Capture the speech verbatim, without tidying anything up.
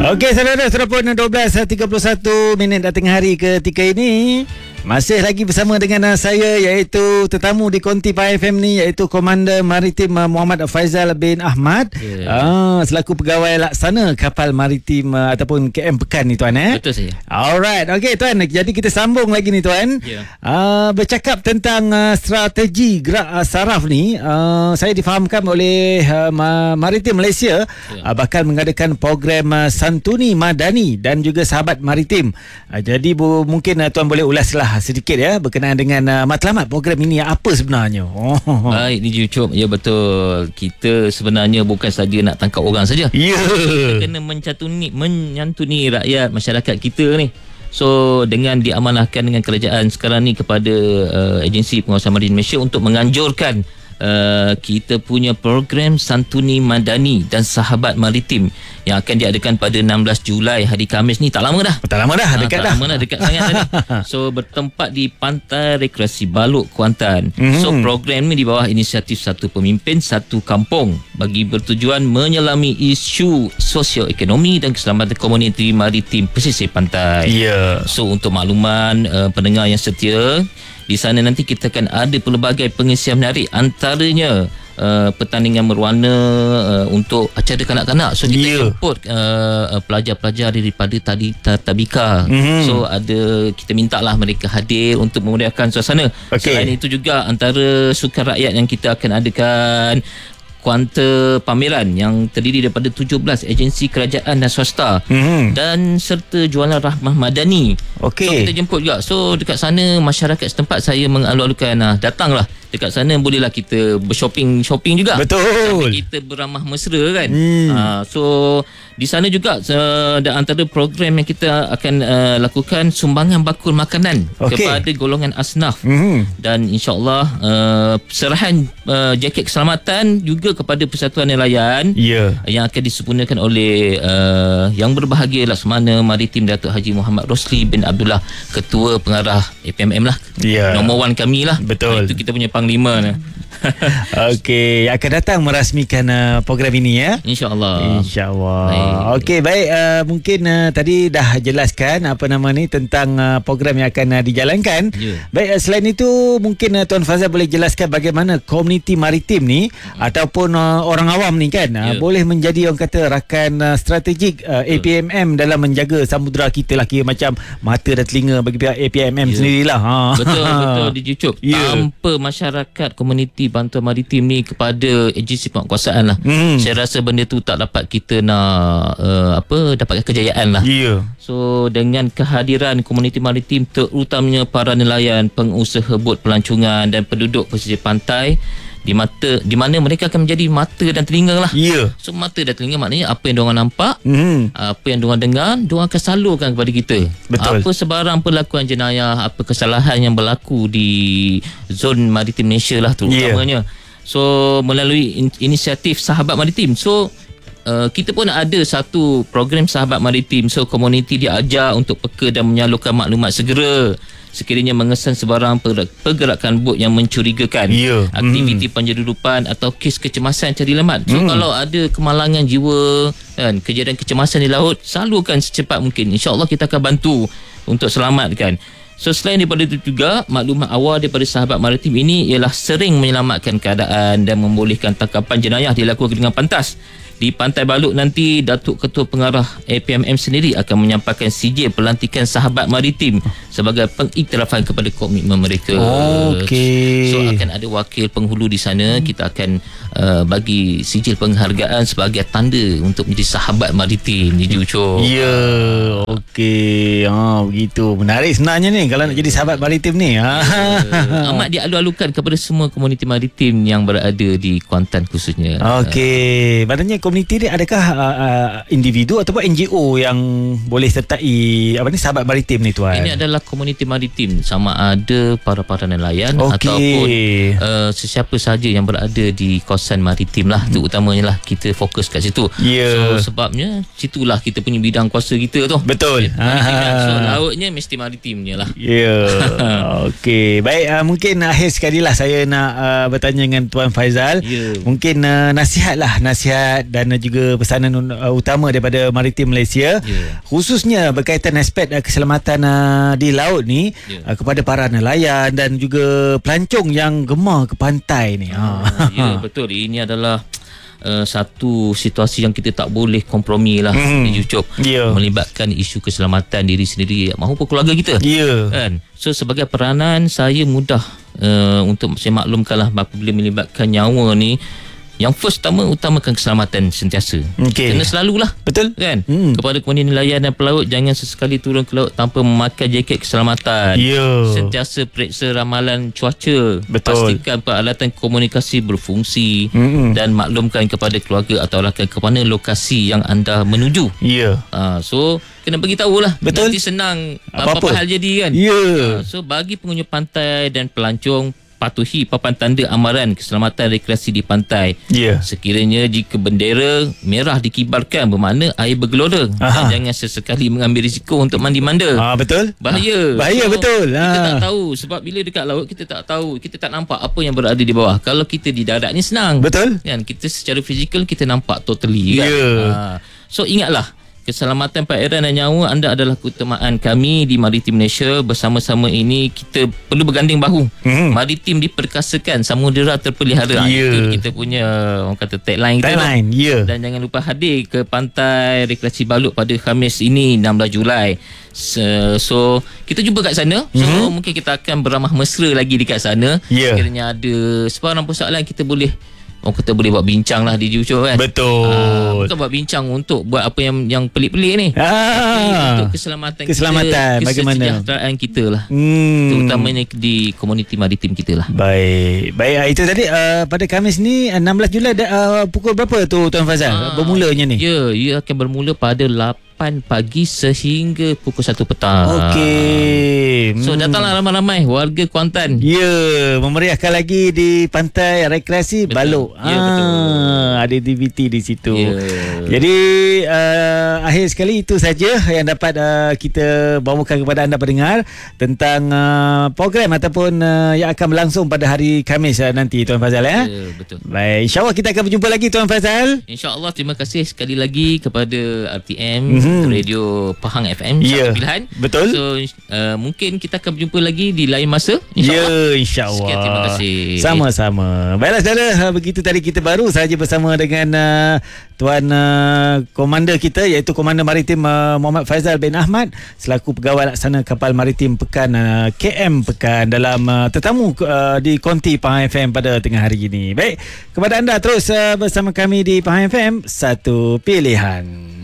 Okey, saudara, sudah pun dua belas tiga puluh satu minit dah tengah hari ketika ini. Masih lagi bersama dengan saya, iaitu tetamu di Konti Pai F M ni, iaitu Komander Maritim Muhammad Faizal bin Ahmad, yeah. uh, selaku pegawai laksana kapal maritim uh, ataupun K M Pekan ni tuan eh. Betul saya. Alright, okey tuan. Jadi kita sambung lagi ni tuan. Yeah. Uh, bercakap tentang uh, strategi gerak uh, saraf ni, uh, saya difahamkan oleh uh, Maritim Malaysia yeah. uh, bakal mengadakan program uh, Santuni Madani dan juga Sahabat Maritim. Uh, jadi bu, mungkin uh, tuan boleh ulaslah sedikit ya berkenaan dengan uh, matlamat program ini apa sebenarnya. Oh. Baik, D J Ucup, ya betul. Kita sebenarnya bukan saja nak tangkap orang saja. Ya. Yeah. Kita kena mencantuni menyantuni rakyat masyarakat kita ni. So dengan diamanahkan dengan kerajaan sekarang ni kepada uh, agensi pengawasan maritim Malaysia untuk menganjurkan Uh, kita punya program Santuni Madani dan Sahabat Maritim yang akan diadakan pada enam belas Julai hari Khamis ni. Tak lama dah. Tak lama dah, dekat ha, tak dah. lama dah, dekat sangat dah. So bertempat di Pantai Rekreasi Balok, Kuantan. Mm-hmm. So program ni di bawah inisiatif Satu Pemimpin Satu Kampung bagi bertujuan menyelami isu sosioekonomi dan keselamatan komuniti maritim pesisir pantai. Ya. Yeah. So untuk makluman uh, pendengar yang setia, di sana nanti kita akan ada pelbagai pengisian menarik, antaranya uh, pertandingan berwarna uh, untuk acara kanak-kanak. So kita yeah. jemput uh, pelajar-pelajar daripada tadi Tabika. Mm-hmm. So ada, kita mintalah mereka hadir untuk memeriahkan suasana. Okay. Selain itu juga antara sukan rakyat yang kita akan adakan kuanta pameran yang terdiri daripada tujuh belas agensi kerajaan dan swasta, mm-hmm. dan serta jualan rahmah madani. Okay. So kita jemput juga. So dekat sana masyarakat setempat saya mengalu-alukan, ah, datanglah dekat sana, bolehlah kita bershopping shopping juga. Betul. Sampai kita beramah mesra kan. Hmm. Uh, so di sana juga uh, ada antara program yang kita akan uh, lakukan sumbangan bakul makanan, okay. kepada golongan asnaf, mm-hmm. dan insyaAllah uh, serahan uh, jaket keselamatan juga kepada Persatuan Nelayan, yeah. yang akan disempurnakan oleh uh, yang berbahagia Laksamana Maritim Datuk Haji Muhammad Rosli bin Abdullah, Ketua Pengarah A P M M lah, yeah. Nombor one kami lah. Betul. Itu kita punya panglima lah. Okey, akan datang merasmikan uh, program ini ya. InsyaAllah. InsyaAllah. Okey, baik, uh, mungkin uh, tadi dah jelaskan apa nama ni tentang uh, program yang akan uh, dijalankan. Yeah. Baik, uh, selain itu mungkin uh, Tuan Fazal boleh jelaskan bagaimana komuniti maritim ni, hmm. ataupun uh, orang awam ni kan, uh, yeah. boleh menjadi orang kata rakan uh, strategik uh, A P M M dalam menjaga samudera kita lah, kira macam mata dan telinga bagi pihak A P M M, yeah. sendirilah. Ha. Betul, betul D J Cup. Yeah. Tanpa masyarakat komuniti bantuan maritim ni kepada agensi penguasaan lah, hmm. saya rasa benda tu tak dapat kita nak uh, apa dapatkan kejayaan lah. Yeah. So dengan kehadiran komuniti maritim, terutamanya para nelayan, pengusaha bot pelancongan dan penduduk pesisir pantai, di mata di mana mereka akan menjadi mata dan telinga lah. Yeah. So mata dan telinga maknanya apa yang diorang nampak, mm. apa yang diorang dengar, diorang akan salurkan kepada kita. Betul. Apa sebarang perlakuan jenayah, apa kesalahan yang berlaku di zon maritim Malaysia lah terutamanya. Yeah. So melalui in- inisiatif Sahabat Maritim, so Uh, kita pun ada satu program Sahabat Maritim. So komuniti diajar untuk peka dan menyalurkan maklumat segera sekiranya mengesan sebarang pergerakan bot yang mencurigakan, yeah. aktiviti mm. penjerudupan atau kes kecemasan cari lemat. So mm. kalau ada kemalangan jiwa kan, kejadian kecemasan di laut, salurkan secepat mungkin. InsyaAllah kita akan bantu untuk selamatkan. So selain daripada itu juga, maklumat awal daripada Sahabat Maritim ini ialah sering menyelamatkan keadaan dan membolehkan tangkapan jenayah dilakukan dengan pantas. Di Pantai Balok nanti, Datuk Ketua Pengarah A P M M sendiri akan menyampaikan sijil pelantikan Sahabat Maritim sebagai pengiktirafan kepada komitmen mereka. Okey. So akan ada wakil penghulu di sana. Kita akan uh, bagi sijil penghargaan sebagai tanda untuk menjadi Sahabat Maritim. Jadi Ucok. Ya, yeah. Okey. Ha, begitu. Menarik sebenarnya ni kalau nak jadi Sahabat Maritim ni. Ha. Uh, amat dialu-alukan kepada semua komuniti maritim yang berada di Kuantan khususnya. Okey. Maknanya komuniti ni adakah uh, uh, individu ataupun N G O yang boleh sertai apa ni Sahabat Maritim ni tuan? Ini adalah komuniti maritim, sama ada para-para nelayan, okay. ataupun uh, sesiapa sahaja yang berada di kawasan kawasan maritim lah, terutamanya lah kita fokus kat situ. Yeah. So sebabnya situlah kita punya bidang kuasa kita tu. Betul. So lautnya mesti maritimnya lah. Ya. Yeah. Okey. Baik, uh, mungkin akhir sekali lah saya nak uh, bertanya dengan Tuan Faizal. Yeah. Mungkin uh, nasihat lah, nasihat dan uh, juga pesanan uh, utama daripada Maritim Malaysia. Yeah. Khususnya berkaitan aspek uh, keselamatan uh, di laut ni, yeah. uh, kepada para nelayan dan juga pelancong yang gemar ke pantai ni. Uh, ya, betul. Ini adalah Uh, satu situasi yang kita tak boleh kompromi lah, hmm. di Yucuk, yeah. melibatkan isu keselamatan diri sendiri maupun keluarga kita, yeah. kan? So sebagai peranan saya mudah uh, untuk saya maklumkan lah apabila melibatkan nyawa ni, yang first utama utamakan keselamatan sentiasa. Okay. Kena selalulah. Betul. Kan? Hmm. Kepada komuniti nelayan dan pelaut, jangan sesekali turun ke laut tanpa memakai jaket keselamatan. Yeah. Sentiasa periksa ramalan cuaca. Betul. Pastikan peralatan komunikasi berfungsi, hmm. dan maklumkan kepada keluarga atau rakan ke mana lokasi yang anda menuju. Ya. Yeah. Uh, so kena bagi tahulah. Betul. Nanti senang apa-apa hal jadi kan. Ya. Yeah. Uh, so bagi pengunjung pantai dan pelancong, patuhi papan tanda amaran keselamatan rekreasi di pantai. Yeah. Sekiranya jika bendera merah dikibarkan bermakna air bergelora. Aha. Jangan sesekali mengambil risiko untuk mandi manda. Ah, betul. Bahaya. Ah, bahaya, so, betul. Kita ah. tak tahu sebab bila dekat laut kita tak tahu, kita tak nampak apa yang berada di bawah. Kalau kita di darat ni senang. Betul. Kan kita secara fizikal kita nampak totally kan. Yeah. Ah. So ingatlah, keselamatan perairan dan nyawa anda adalah keutamaan kami di Maritim Malaysia. Bersama-sama ini kita perlu berganding bahu. Hmm. Maritim diperkasakan, samudera terpelihara. Yeah. Itu kita punya orang kata tagline kita. Tagline, yeah. Dan jangan lupa hadir ke pantai rekreasi Baluk pada Khamis ini enam belas Julai. So, so kita jumpa kat sana. So mm-hmm. mungkin kita akan beramah mesra lagi dekat sana. Yeah. Sekiranya ada sebarang persoalan kita boleh, orang kata boleh buat bincang lah di Juco kan. Betul. Uh, bukan buat bincang untuk buat apa yang yang pelik-pelik ni. Ah. Untuk keselamatan, keselamatan kita, kesejahteraan kita lah. Hmm. Terutamanya di komuniti maritim kita lah. Baik. Baik, itu tadi uh, pada Khamis ni enam belas Julai uh, pukul berapa tu Tuan Faizal? Uh, bermulanya ni? Ya, ia akan bermula pada lapan pagi sehingga pukul satu petang. Okey. So datanglah ramai-ramai warga Kuantan. Ya, memeriahkan lagi di pantai rekreasi Baluk. Ya, ah, betul. Ada aktiviti di situ. Ya. Jadi uh, akhir sekali itu saja yang dapat uh, kita bawakan kepada anda pendengar tentang uh, program ataupun uh, yang akan berlangsung pada hari Khamis uh, nanti Tuan Faizal ya. Ya, betul. Baik, insya-Allah kita akan berjumpa lagi Tuan Faizal. Insya-Allah, terima kasih sekali lagi kepada R T M, mm-hmm. Radio Pahang F M, yeah. Satu pilihan. Betul. So uh, mungkin kita akan berjumpa lagi di lain masa, insya-Allah. Ya, insya-Allah. Sekian, terima kasih. Sama-sama. Baiklah saudara, begitu tadi kita baru saja bersama dengan uh, Tuan uh, Komander kita, iaitu Komander Maritim uh, Muhammad Faizal bin Ahmad selaku Pegawai Laksana Kapal Maritim Pekan uh, K M Pekan dalam uh, tetamu uh, di Konti Pahang F M pada tengah hari ini. Baik, kepada anda terus uh, bersama kami di Pahang F M, Satu Pilihan.